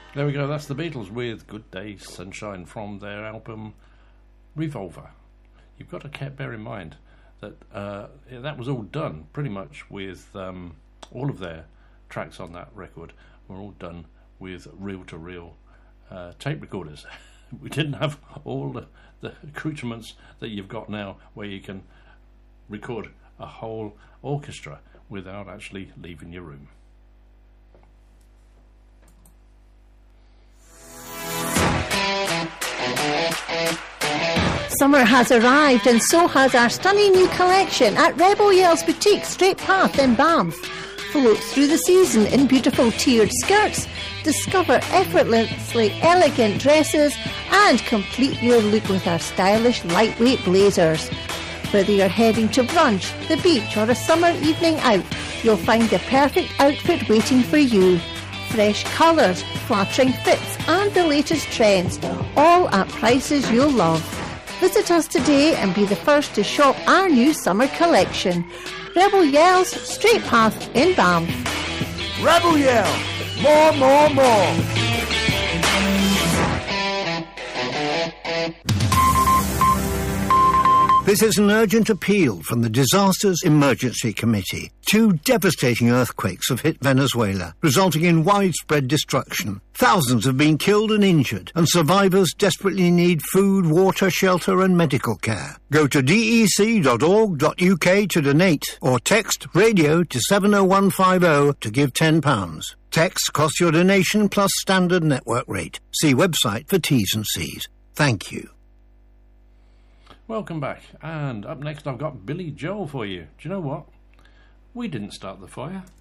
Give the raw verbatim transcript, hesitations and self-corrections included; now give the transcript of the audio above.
There we go, that's the Beatles with Good Day Sunshine from their album Revolver. You've got to keep, bear in mind that uh, that was all done pretty much with um, all of their tracks on that record were all done with reel-to-reel uh, tape recorders. We didn't have all the, the accoutrements that you've got now where you can record a whole orchestra without actually leaving your room. Summer has arrived and so has our stunning new collection at Rebel Yell's Boutique Straight Path in Banff. Float through the season in beautiful tiered skirts, discover effortlessly elegant dresses and complete your look with our stylish lightweight blazers. Whether you're heading to brunch, the beach or a summer evening out, you'll find the perfect outfit waiting for you. Fresh colours, flattering fits and the latest trends, all at prices you'll love. Visit us today and be the first to shop our new summer collection. Rebel Yell's Straight Path in Banff. Rebel Yell! More, more, more! This is an urgent appeal from the Disasters Emergency Committee. Two devastating earthquakes have hit Venezuela, resulting in widespread destruction. Thousands have been killed and injured, and survivors desperately need food, water, shelter and medical care. Go to d e c dot org dot u k to donate, or text radio to seven oh one five oh to give ten pounds. Text costs your donation plus standard network rate. See website for T's and C's. Thank you. Welcome back, and up next I've got Billy Joel for you. Do you know what? We didn't start the fire.